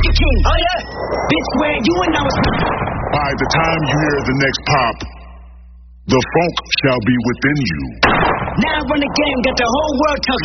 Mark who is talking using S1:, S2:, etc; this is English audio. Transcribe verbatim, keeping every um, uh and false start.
S1: the king. Oh yeah. This where you and I was.
S2: By the time you hear the next pop, the funk shall be within you.
S1: Now I run the game, got the whole world talking.